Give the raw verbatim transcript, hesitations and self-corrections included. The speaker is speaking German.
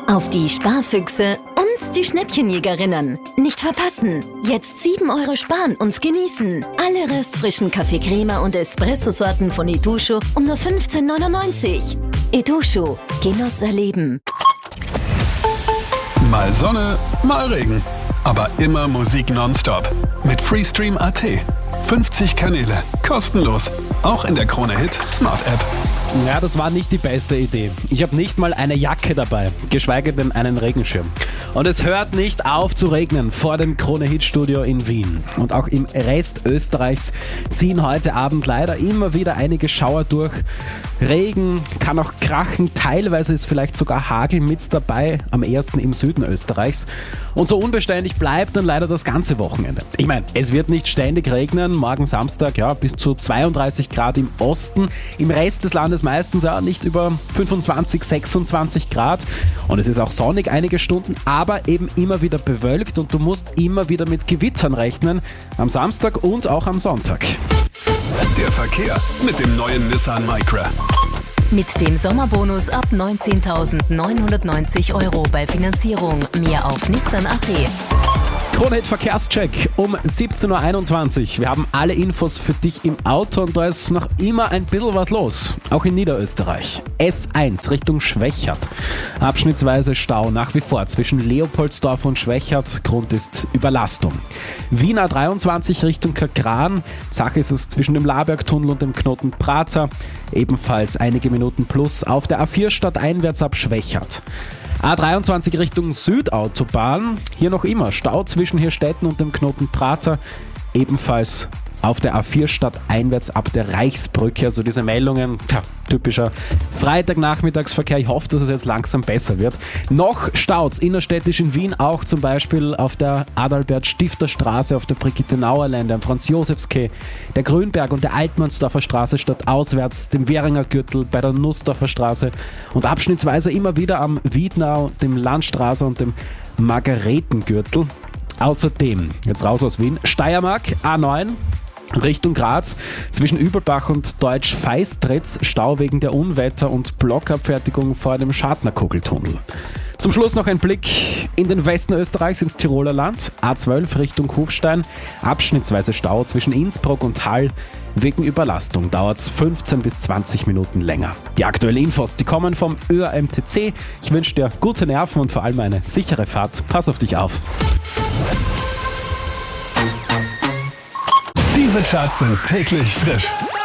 Auf die Sparfüchse und die Schnäppchenjägerinnen. Nicht verpassen. Jetzt sieben Euro sparen und genießen. Alle restfrischen Kaffee Crema und Espresso-Sorten von Itochu um nur fünfzehn neunundneunzig. Itochu. Genuss erleben. Mal Sonne, mal Regen. Aber immer Musik nonstop. Mit Freestream Punkt a t. fünfzig Kanäle. Kostenlos. Auch in der Krone Hit Smart App. Ja, das war nicht die beste Idee. Ich habe nicht mal eine Jacke dabei, geschweige denn einen Regenschirm. Und es hört nicht auf zu regnen vor dem Krone Hit Studio in Wien. Und auch im Rest Österreichs ziehen heute Abend leider immer wieder einige Schauer durch. Regen, kann auch krachen, teilweise ist vielleicht sogar Hagel mit dabei, am ehesten im Süden Österreichs. Und so unbeständig bleibt dann leider das ganze Wochenende. Ich meine, es wird nicht ständig regnen, morgen Samstag ja bis zu zweiunddreißig Grad im Osten, im Rest des Landes meistens ja nicht über fünfundzwanzig, sechsundzwanzig Grad. Und es ist auch sonnig einige Stunden, aber eben immer wieder bewölkt und du musst immer wieder mit Gewittern rechnen, am Samstag und auch am Sonntag. Der Verkehr mit dem neuen Nissan Micra. Mit dem Sommerbonus ab neunzehntausendneunhundertneunzig Euro bei Finanzierung. Mehr auf Nissan Punkt a t. Krone Hit Verkehrscheck um siebzehn Uhr einundzwanzig. Wir haben alle Infos für dich im Auto und da ist noch immer ein bisschen was los. Auch in Niederösterreich. S eins Richtung Schwechat. Abschnittsweise Stau nach wie vor zwischen Leopoldsdorf und Schwechat. Grund ist Überlastung. Wien A dreiundzwanzig Richtung Kagran. Sache ist es zwischen dem Labergtunnel und dem Knoten Prater. Ebenfalls einige Minuten plus auf der A vier stadteinwärts ab Schwechat. A dreiundzwanzig Richtung Südautobahn, hier noch immer Stau zwischen Hirstetten und dem Knoten Prater, ebenfalls auf der A vier stadteinwärts ab der Reichsbrücke, also diese Meldungen, tja, typischer Freitagnachmittagsverkehr, ich hoffe, dass es jetzt langsam besser wird. Noch staut's innerstädtisch in Wien, auch zum Beispiel auf der Adalbert-Stifter-Straße, auf der Brigitte-Nauer-Lände, am Franz-Josefs-Quai, der Grünberg- und der Altmannsdorfer Straße stadtauswärts, dem Währinger Gürtel, bei der Nussdorfer Straße und abschnittsweise immer wieder am Wiednau, dem Landstraße und dem Margaretengürtel. Außerdem, jetzt raus aus Wien, Steiermark, A neun, Richtung Graz, zwischen Übelbach und Deutsch-Feistritz, Stau wegen der Unwetter und Blockabfertigung vor dem Schartnerkugeltunnel. Zum Schluss noch ein Blick in den Westen Österreichs ins Tiroler Land, A zwölf Richtung Kufstein, abschnittsweise Stau zwischen Innsbruck und Hall. Wegen Überlastung dauert es fünfzehn bis zwanzig Minuten länger. Die aktuellen Infos, die kommen vom Ö A M T C. Ich wünsche dir gute Nerven und vor allem eine sichere Fahrt. Pass auf dich auf. Diese Charts sind täglich frisch.